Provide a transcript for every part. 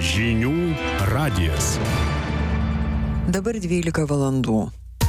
Žinių radijas. Dabar 12 valandų.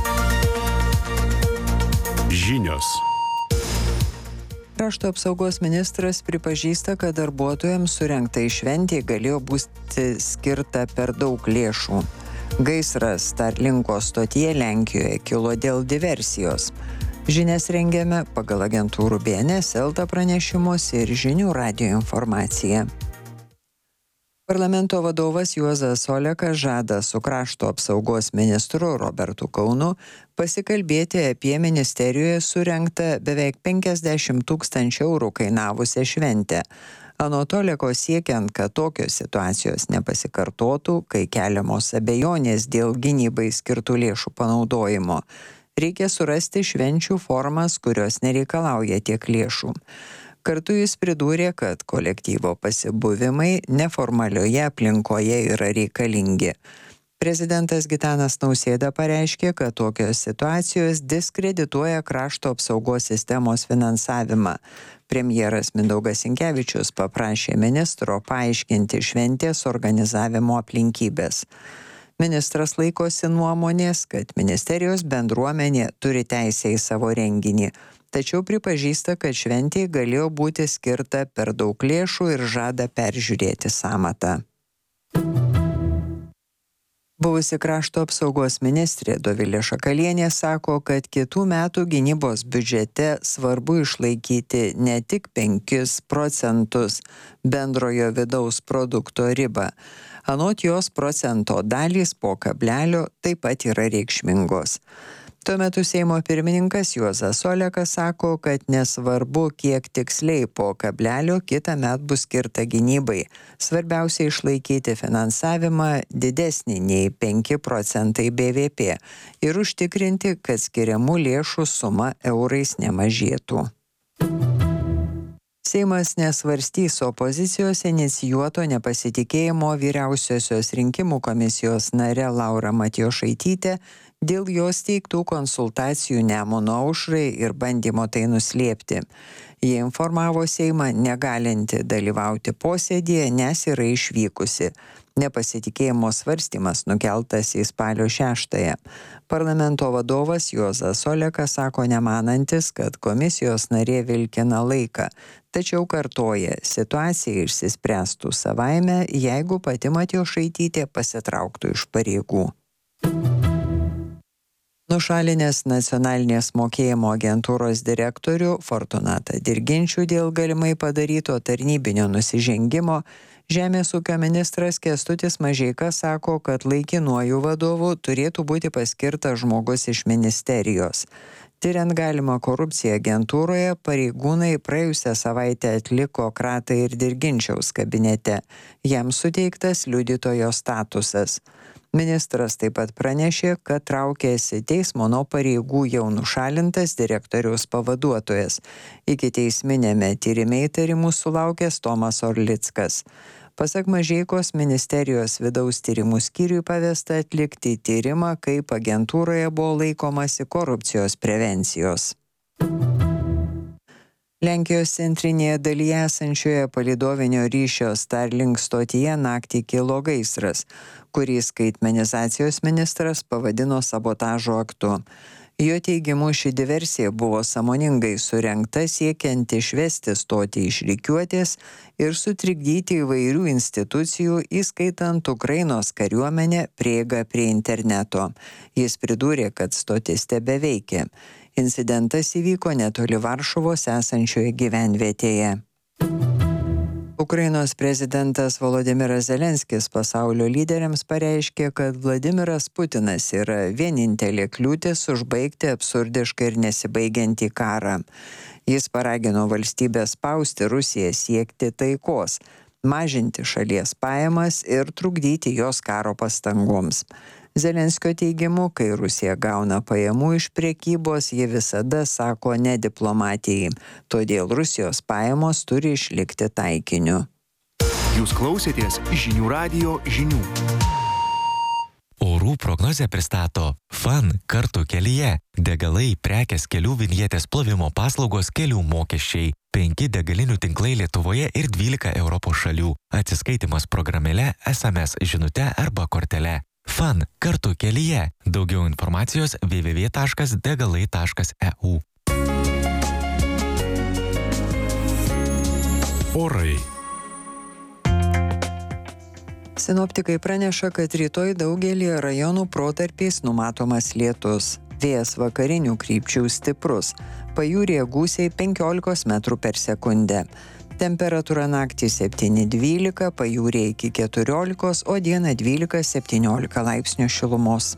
Žinios. Krašto apsaugos ministras pripažįsta, kad darbuotojams surengtai šventė galėjo būti skirta per daug lėšų. Gaisras Starlinko stotyje Lenkijoje kilo dėl diversijos. Žinias rengiame pagal agentūrų BNS, Elta pranešimus ir Žinių radijo informaciją. Parlamento vadovas Juozas Olekas žada su krašto apsaugos ministru Robertu Kaunu pasikalbėti apie ministerijoje surengtą beveik 50 000 eurų kainavusią šventę. Anot Oleko siekiant, kad tokios situacijos nepasikartotų, kai keliamos abejonės dėl gynybai skirtų lėšų panaudojimo, reikia surasti švenčių formas, kurios nereikalauja tiek lėšų. Kartu jis pridūrė, kad kolektyvo pasibuvimai neformalioje aplinkoje yra reikalingi. Prezidentas Gitanas Nausėda pareiškė, kad tokios situacijos diskredituoja krašto apsaugos sistemos finansavimą. Premjeras Mindaugas Sinkevičius paprašė ministro paaiškinti šventės organizavimo aplinkybės. Ministras laikosi nuomonės, kad ministerijos bendruomenė turi teisę į savo renginį, tačiau pripažįsta, kad šventėje galėjo būti skirta per daug lėšų ir žada peržiūrėti sąmatą. Buvusi krašto apsaugos ministrė Dovilė Šakalienė sako, kad kitų metų gynybos biudžete svarbu išlaikyti ne tik 5% bendrojo vidaus produkto ribą. Anot jos procento dalys po kablelio taip pat yra reikšmingos. Tuo metu Seimo pirmininkas Juozas Olekas sako, kad nesvarbu, kiek tiksliai po kablelio kitąmet bus skirta gynybai. Svarbiausia išlaikyti finansavimą didesnį nei 5% BVP ir užtikrinti, kad skiriamų lėšų suma eurais nemažėtų. Seimas nesvarstys opozicijos inicijuoto nepasitikėjimo vyriausiosios rinkimų komisijos nare Laura Matjošaitytė dėl jos teiktų konsultacijų Nemuno aušrai ir bandymo tai nuslėpti. Jie informavo Seimą negalinti dalyvauti posėdėje, nes yra išvykusi. Nepasitikėjimo svarstymas nukeltas į spalio 6. Parlamento vadovas Juozas Olekas sako nemanantis, kad komisijos narė vilkina laiką, tačiau kartoja, situacija išsispręstų savaime, jeigu pati Matjošaitytė pasitrauktų iš pareigų. Nušalinęs nacionalinės mokėjimo agentūros direktorių Fortunatą Dirginčių dėl galimai padaryto tarnybinio nusižengimo, Žemės ūkio ministras Kęstutis Mažeika sako, kad laikinuoju vadovu turėtų būti paskirtas žmogus iš ministerijos. Tiriant galimą korupciją agentūroje, pareigūnai praėjusią savaitę atliko kratą ir Dirginčiaus kabinete. Jam suteiktas liudytojo statusas. Ministras taip pat pranešė, kad traukėsi teismo nuo pareigų jau nušalintas direktoriaus pavaduotojas. Ikiteisminėme tyrime įtarimų sulaukęs Tomas Orlickas. Pasak Mažeikos, ministerijos vidaus tyrimų skyriui pavesta atlikti tyrimą, kaip agentūroje buvo laikomasi korupcijos prevencijos. Lenkijos centrinėje dalyje esančioje palydovinio ryšio Starlink stotyje naktį kilo gaisras, kurį skaitmenizacijos ministras pavadino sabotažo aktu. Jo teigimu, ši diversija buvo sąmoningai surengta siekiant išvesti stotį iš rikiuotės ir sutrikdyti įvairių institucijų, įskaitant Ukrainos kariuomenę, prieigą prie interneto. Jis pridūrė, kad stotis tebeveikia. Incidentas įvyko netoli Varšuvos esančioje gyvenvietėje. Ukrainos prezidentas Volodymyras Zelenskis pasaulio lyderiams pareiškė, kad Vladimiras Putinas yra vienintelė kliūtis užbaigti absurdišką ir nesibaigiantį karą. Jis paragino valstybę spausti Rusiją siekti taikos, mažinti šalies pajamas ir trukdyti jos karo pastangoms. Zelenskio teigimu, kai Rusija gauna pajamų iš prekybos, ji visada sako ne diplomatijai. Todėl Rusijos pajamos turi išlikti taikiniu. Jūs klausėtės Žinių radijo žinių. Orų orų prognozę pristato FAN kartu kelyje. Degalai, prekės, kelių vinjetės, plovimo paslaugos, kelių mokesčiai. 5 degalinių tinklai Lietuvoje ir 12 Europos šalių. Atsiskaitimas programėle, SMS žinute arba kortele. FAN kartu kelyje. Daugiau informacijos www.degalai.eu. Orai. Sinoptikai praneša, kad rytoj daugelį rajonų protarpiais numatomas lietus. Vėjas vakarinių krypčių stiprus. Pajūryje gūsiai 15 metrų per sekundę. Temperatūra naktį 7-12, pajūryje iki 14, o dieną 12-17 laipsnių šilumos.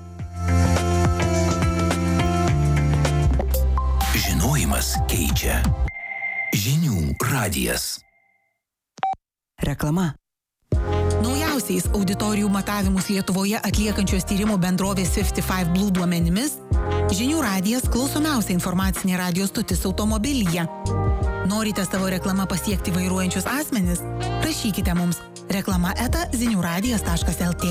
Žinojimas keičia. Žinių radijas. Reklama. Naujausiais auditorijų matavimus Lietuvoje atliekančios tyrimo bendrovės 55 Blue duomenimis, Žinių radijas klausomiausia informacinė radijo stotis automobilyje. Norite savo reklamą pasiekti vairuojančius asmenis? Rašykite mums reklama@ziniuradijas.lt.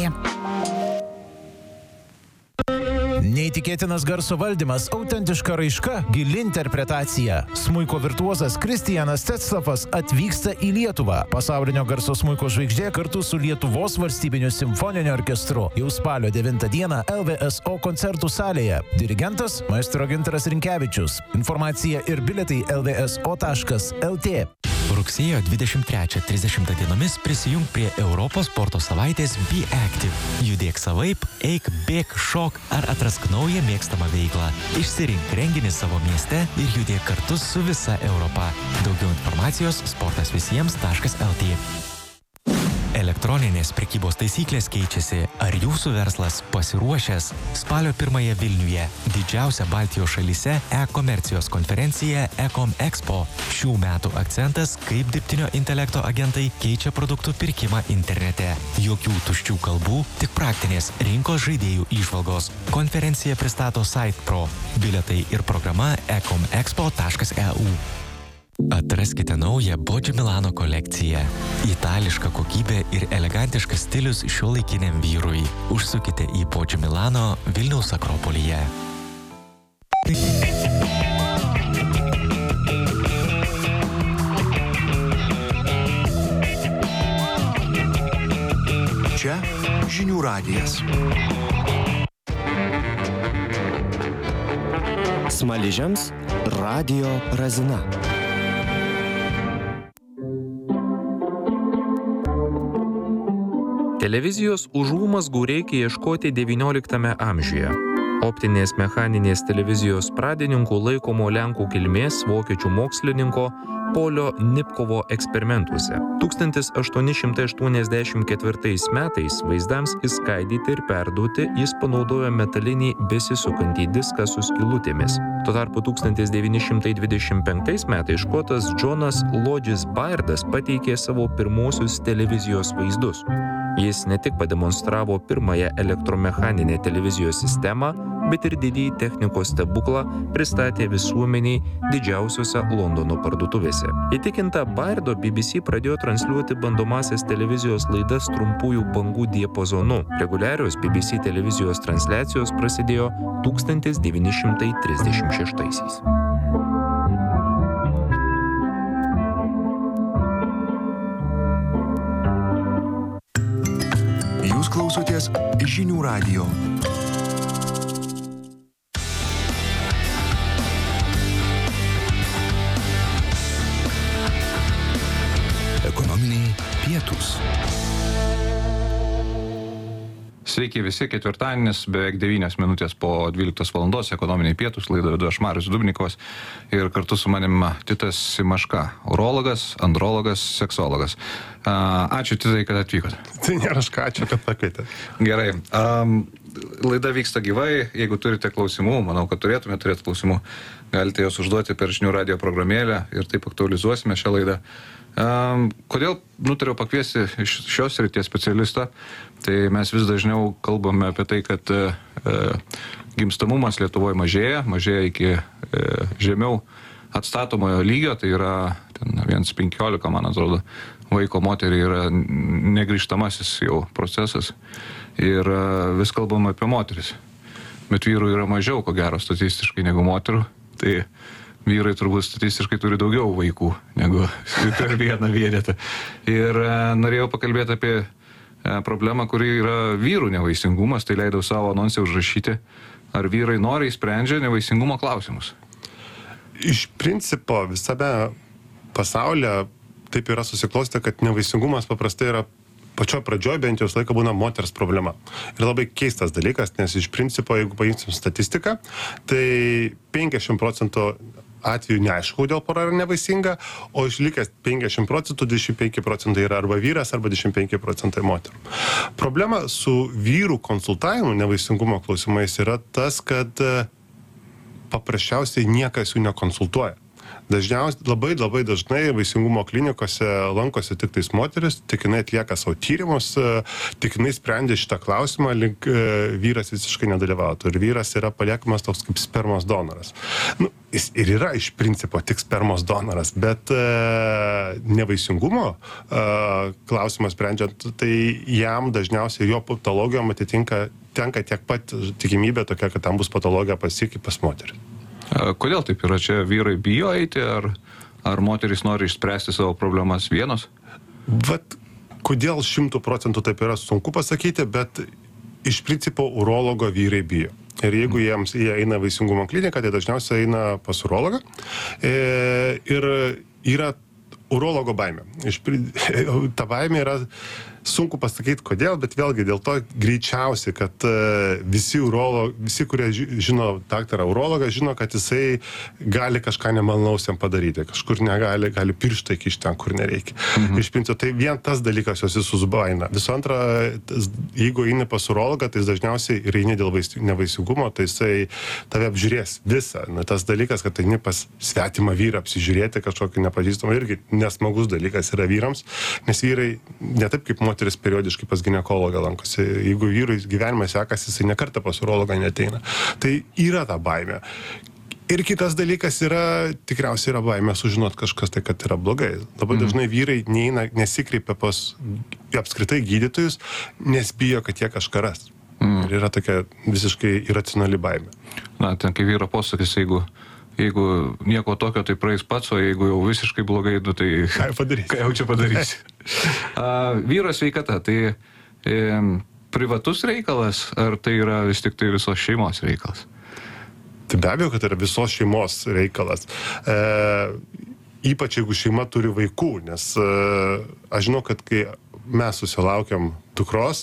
Neįtikėtinas garso valdymas, autentiška raiška, gili interpretacija. Smuiko virtuozas Kristijanas Tetslavas atvyksta į Lietuvą. Pasaulinio garso smuiko žvaigždė kartu su Lietuvos valstybiniu simfoniniu orkestru. Jau spalio 9 dieną LVSO koncertų salėje. Dirigentas maestro Gintaras Rinkevičius. Informacija ir bilietai lvso.lt. Rugsėjo 23-30 dienomis prisijung prie Europos sporto savaitės Be Active. Judėk savaip, eik, bėk, šok ar atrask naują mėgstamą veiklą. Išsirink renginį savo mieste ir judėk kartu su visa Europa. Daugiau informacijos sportasvisiems.lt. Elektroninės prekybos taisyklės keičiasi. Ar jūsų verslas pasiruošęs? Spalio 1 Vilniuje didžiausia Baltijos šalyse e-komercijos konferencija Ecom Expo. Šių metų akcentas, kaip dirbtinio intelekto agentai keičia produktų pirkimą internete. Jokių tuščių kalbų, tik praktinės rinkos žaidėjų įžvalgos. Konferencija pristato SitePro. Bilietai ir programa ecomexpo.eu. Atraskite naują Boggio Milano kolekciją. Itališka kokybė ir elegantiškas stilius šiuolaikiniam vyrui. Užsukite į Boggio Milano Vilniaus Akropolyje. Čia Žinių radijas. Smaližiams Radio Razina. Televizijos užuomazgų reikia ieškoti XIX amžiuje. Optinės mechaninės televizijos pradininku laikomo lenkų kilmės vokiečių mokslininko Polio Nipkovo eksperimentuose. 1884 metais vaizdams įskaidyti ir perduoti jis panaudojo metalinį besisukantį diską su skylutėmis. Tuo tarpu 1925 metais škotas Džonas Lodžis Bairdas pateikė savo pirmosius televizijos vaizdus. Jis ne tik pademonstravo pirmąją elektromechaninę televizijos sistemą, bet ir didįjį technikos stebuklą pristatė visuomeniai didžiausiose Londono parduotuvėse. Įtikinta Bairdo BBC pradėjo transliuoti bandomąsias televizijos laidas trumpųjų bangų diapazonu. Reguliarios BBC televizijos transliacijos prasidėjo 1936. Jūs klausotės Žinių radijo. Ekonominiai pietūs. Sveiki visi, ketvirtadienis, beveik 9 minutės po 12 valandos, ekonominiai pietūs, laidą vedu aš Marius Dubnikovas ir kartu su manim Titas Simaška, urologas, andrologas, seksologas. Ačiū Titai, kad atvykote. Tai nėra ką, ačiū, kad pakvietė. Gerai. Laida vyksta gyvai, jeigu turite klausimų, manau, kad turėtumėte turėti klausimų, galite juos užduoti per Žinių radijo programėlę ir taip aktualizuosime šią laidą. Kodėl nutariau pakviesti šios srities specialistą, tai mes vis dažniau kalbame apie tai, kad gimstamumas Lietuvoje mažėja iki žemiau atstatomojo lygio, tai yra 1,15, man atrodo, vaiko moteriai yra negrįžtamasis jau procesas ir vis kalbam apie moteris. Bet vyrų yra mažiau, ko gero, statistiškai negu moterų. Tai vyrai turbūt statistiškai turi daugiau vaikų negu per vieną vienetą. Ir norėjau pakalbėti apie problemą, kuri yra vyrų nevaisingumas. Tai leidau savo anonsę užrašyti, ar vyrai noriai sprendžia nevaisingumo klausimus. Iš principo visame pasaulyje taip yra susiklostę, kad nevaisingumas paprastai yra pačioj pradžioj bent jau visą laiką būna moters problema. Ir labai keistas dalykas, nes iš principo, jeigu paimsim statistiką, tai 50% atveju neaišku, dėl pora yra nevaisinga, o išlikęs 50%, 25% yra arba vyras, arba 25% moterų. Problema su vyrų konsultavimu nevaisingumo klausimais yra tas, kad paprasčiausiai niekas jų nekonsultuoja. Dažniausiai, labai dažnai vaisingumo klinikose lankosi tik tais moteris, tik jinai atlieka savo tyrimus, tik jinai sprendė šitą klausimą, link vyras visiškai nedalyvautų. Ir vyras yra paliekamas toks kaip spermos donoras. Jis ir yra iš principo tik spermos donoras, bet nevaisingumo klausimas sprendžiant, tai jam dažniausiai jo patologijom tenka tiek pat tikimybė tokia, kad tam bus patologija kaip pas moterį. Kodėl taip yra? Čia vyrai bijo eiti, ar moterys nori išspręsti savo problemas vienos? Vat, kodėl 100% taip yra sunku pasakyti, bet iš principo urologo vyrai bijo. Ir jeigu jie eina vaisingumo kliniką, tai dažniausiai eina pas urologą. Ir yra urologo baimė. Ta baimė yra sunku pasakyti kodėl, bet vėlgi dėl to greičiausiai, kad visi, kurie žino daktarą urologą, žino, kad jisai gali kažką nemalonaus jam padaryti, kažkur gali pirštą įkišti ten, kur nereikia. Iš principo, tai vien tas dalykas jos visus baina. Visų antra, jeigu eini pas urologą, tai dažniausiai ir eini dėl nevaisingumo, tai jisai tave apžiūrės visą. Tas dalykas, kad eini pas svetimą vyrą apsižiūrėti kažkokį nepažįstamą, irgi nesmagus dalykas yra vyrams, nes vyrai ne taip kaip moteris periodiškai pas ginekologą lankosi. Jeigu vyrui gyvenime sekasi, jisai nekartą pas urologą neateina. Tai yra ta baimė. Ir kitas dalykas tikriausiai yra baimė sužinot kažkas tai, kad yra blogai. Labai dažnai vyrai nesikreipia pas apskritai gydytojus, nes bijo, kad jie kažką ras. Ir yra tokia visiškai iracionali baimė. Na, ten kai vyro posakis, jeigu nieko tokio, tai praeis pats, o jeigu jau visiškai blogai, tai ką jau čia padarysi. Vyro sveikata, tai privatus reikalas, ar tai yra vis tik tai visos šeimos reikalas? Tai be abejo, kad tai yra visos šeimos reikalas. Ypač jeigu šeima turi vaikų, nes aš žinau, kad kai mes susilaukiam dukros,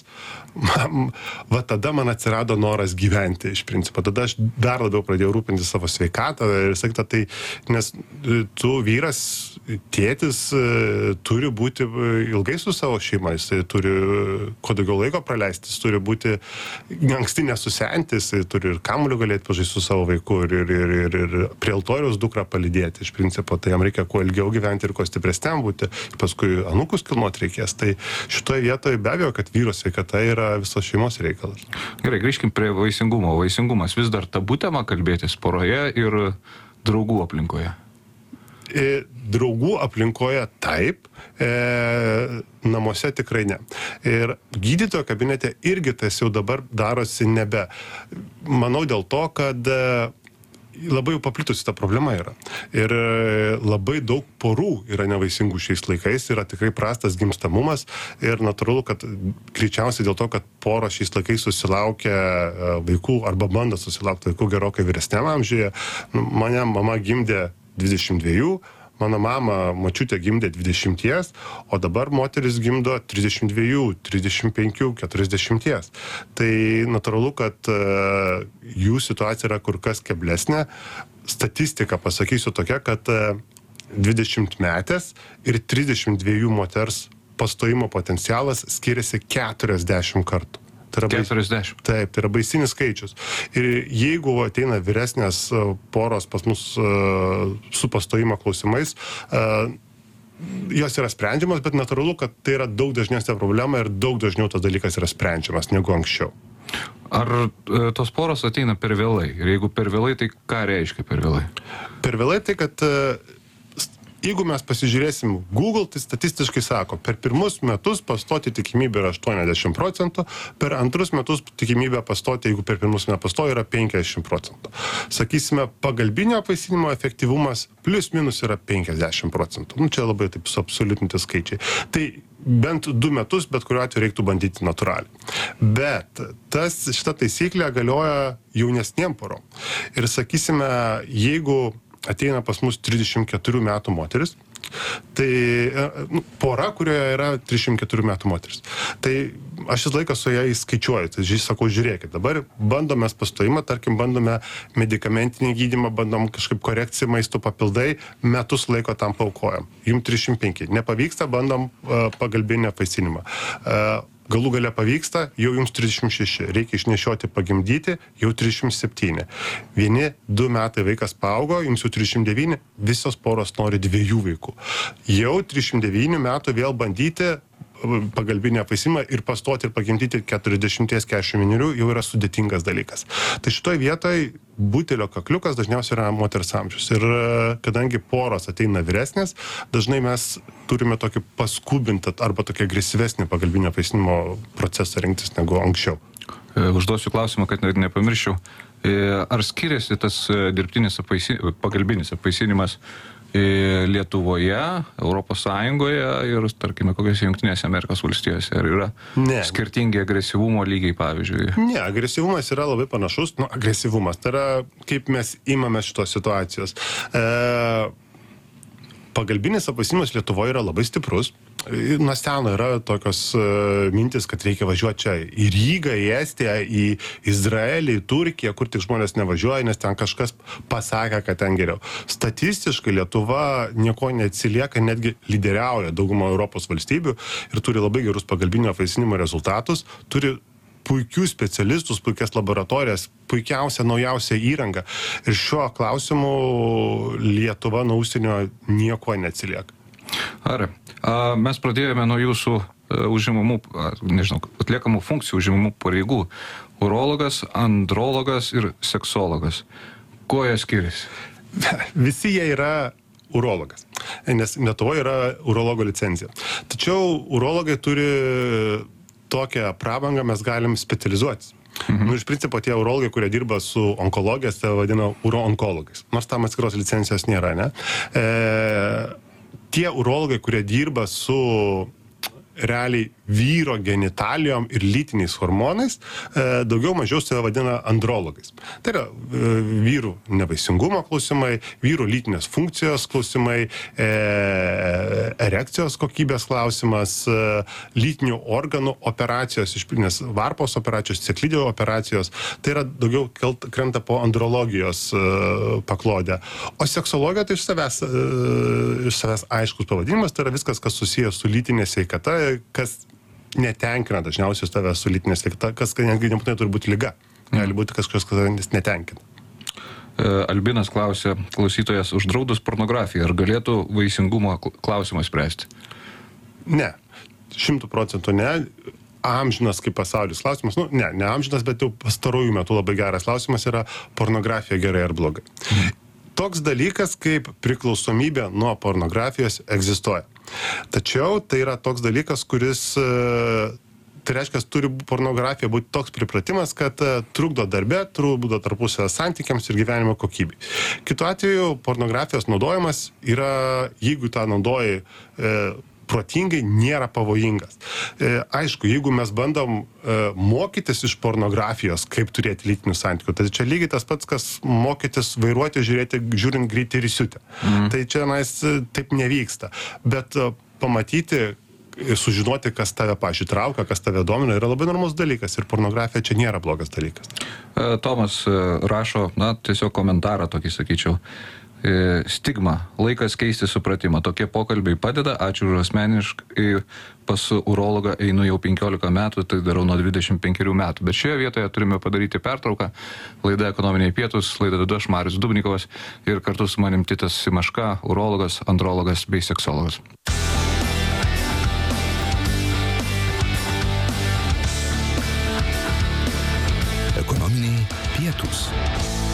va tada man atsirado noras gyventi iš principo. Tada aš dar labiau pradėjau rūpinti savo sveikatą ir sakyti, tai, nes tu vyras, tėtis turi būti ilgai su savo šeima, jis turi kuo daugiau laiko praleisti, jis turi būti anksti nesusenti, jis turi ir kamuoliu galėti pažaisti su savo vaiku ir prie altoriaus dukrą palydėti iš principo, tai jam reikia kuo ilgiau gyventi ir kuo stipresniam būti, paskui anūkus kilnoti reikės. Tai šitoje vietoje be abejo, kad vyro sveikata yra visos šeimos reikalas. Gerai, grįžkim prie vaisingumo. Vaisingumas vis dar tabu tema kalbėtis poroje ir draugų aplinkoje. Draugų aplinkoje taip, namuose tikrai ne. Ir gydytojo kabinete irgi tas jau dabar darosi nebe. Manau dėl to, kad labai jau paplitusi ta problema yra. Ir labai daug porų yra nevaisingų šiais laikais, yra tikrai prastas gimstamumas ir natūralu, kad greičiausiai dėl to, kad poros šiais laikais susilaukia vaikų arba bando susilaukti vaikų gerokai vyresniam amžiuje. Mane mama gimdė 22, mano mama močiutė gimdė 20, o dabar moteris gimdo 32, 35, 40. Tai natūralu, kad jų situacija yra kur kas keblesnė. Statistika, pasakysiu tokia, kad 20-metės ir 32 moters pastojimo potencialas skiriasi 40 kartų. 40. Taip, tai yra baisinis skaičius. Ir jeigu ateina vyresnės poros pas mus su pastojimo klausimais, jos yra sprendžiamas, bet natūralu, kad tai yra daug dažnesnė problema ir daug dažniau tas dalykas yra sprendžiamas negu anksčiau. Ar tos poros ateina per vėlai? Ir jeigu per vėlai, tai ką reiškia per vėlai? Per vėlai tai, kad Jeigu mes pasižiūrėsim Google, tai statistiškai sako, per pirmus metus pastoti tikimybė yra 80%, per antrus metus tikimybė pastoti, jeigu per pirmus nepastoji, yra 50%. Sakysime, pagalbinio apvaisinimo efektyvumas plius minus yra 50%. Nu, čia labai taip suabsoliutinti skaičiai. Tai bent 2 metus, bet kuriuo atveju reiktų bandyti natūraliai. Bet šita taisyklė galioja jaunesniem porom. Ir sakysime, jeigu ateina pas mus 34 metų moteris, tai pora, kurioje yra 34 metų moteris. Tai aš vis laiką su ją įskaičiuoju, tai sakau, žiūrėkit, dabar bandome pastojimą, tarkim, bandome medikamentinį gydymą, bandom kažkaip korekciją maisto papildai, metus laiko tam paaukojam. Jums 35. Nepavyksta, bandom pagalbinį apvaisinimą. Galų gale pavyksta, jau jums 36. Reikia išnešioti, pagimdyti, jau 37. 1-2 metai vaikas paaugo, jums jau 39, visos poros nori 2 vaikų. Jau 39 metų vėl bandyti pagalbinį apvaisinimą ir pastoti ir pagimdyti 40-41 jau yra sudėtingas dalykas. Tai šitoj vietoj butelio kakliukas dažniausiai yra moters amžius. Ir kadangi poros ateina vyresnės, dažnai mes turime tokį paskubintą arba tokį agresyvesnį pagalbinio apvaisinimo procesą rinktis negu anksčiau. Užduosiu klausimą, kad nepamirščiau. Ar skiriasi tas dirbtinis pagalbinis apvaisinimas Lietuvoje, Europos Sąjungoje ir, tarkime, kokiose Jungtinėse Amerikos valstijose? Ar yra skirtingi agresyvumo lygiai, pavyzdžiui? Ne, agresyvumas yra labai panašus. Agresyvumas, tai yra kaip mes imame šitos situacijos. Pagalbinis apvaisinimas Lietuvoje yra labai stiprus. Nuo seno yra tokios mintis, kad reikia važiuoti čia į Rygą, į Estiją, į Izraelį, į Turkiją, kur tik žmonės nevažiuoja, nes ten kažkas pasakė, kad ten geriau. Statistiškai Lietuva nieko neatsilieka, netgi lyderiauja daugumą Europos valstybių ir turi labai gerus pagalbinio apvaisinimo rezultatus, turi puikius specialistus, puikias laboratorijas, puikiausią, naujausią įrangą. Ir šiuo klausimu Lietuva nuo užsienio nieko neatsilieka. Ar mes pradėjome nuo jūsų užimamų, atliekamų funkcijų užimamų pareigų. Urologas, andrologas ir seksologas. Kuo jie skiriasi? Visi jie yra urologas, nes Lietuvoje yra urologo licencija. Tačiau urologai turi tokią prabangą, mes galim specializuotis. Iš principo tie urologai, kurie dirba su onkologija, tai vadina uroonkologais. Nors tam atskiros licencijos nėra, ne? Tie urologai, kurie dirba su realiai vyro genitalijom ir lytiniais hormonais, daugiau mažiau save vadina andrologais. Tai yra vyrų nevaisingumo klausimai, vyrų lytinės funkcijos klausimai, erekcijos kokybės klausimas, lytinių organų operacijos, išpilnės varpos operacijos, ciklidėjo operacijos. Tai yra daugiau krenta po andrologijos paklodę. O seksologija tai iš savęs aiškus pavadinimas, tai yra viskas, kas susijęs su lytinė sveikata, kas netenkina dažniausiai tavęs su lytinė sveikata, kas netgi nebūtinai turi būti liga. Gali būti kažkas, kas netenkina. Albinas klausė, klausytojas, uždraudus pornografiją, ar galėtų vaisingumo klausimą spręsti? Ne, 100% ne. Amžinas kaip pasaulis klausimas, ne amžinas, bet jau pastarųjų metų labai geras klausimas yra pornografija gerai ar blogai. Toks dalykas kaip priklausomybė nuo pornografijos egzistuoja. Tačiau tai yra toks dalykas, kuris, tai reiškia, turi pornografija būti toks pripratimas, kad trukdo darbe, trukdo tarpusavio santykiams ir gyvenimo kokybei. Kitu atveju pornografijos naudojimas yra, jeigu tą naudoji protingai, nėra pavojingas. Aišku, jeigu mes bandom mokytis iš pornografijos, kaip turėti lytinių santykių, tai čia lygiai tas pats, kas mokytis vairuoti, žiūrint greitį ir įsiutę. Tai čia taip nevyksta. Bet pamatyti, sužinoti, kas tave, pavyzdžiui, traukia, kas tave domina, yra labai normalus dalykas ir pornografija čia nėra blogas dalykas. Tomas rašo, tiesiog komentarą tokį sakyčiau. Stigma, laikas keisti supratimą. Tokie pokalbiai padeda, ačiū už asmeniškai, pas urologą einu jau 15 metų, tai darau nuo 25 metų. Bet šioje vietoje turime padaryti pertrauką. Laida Ekonominiai pietūs, laida vedu aš Marius Dubnikovas ir kartu su manim Titas Simaška, urologas, andrologas bei seksologas. Ekonominiai pietūs.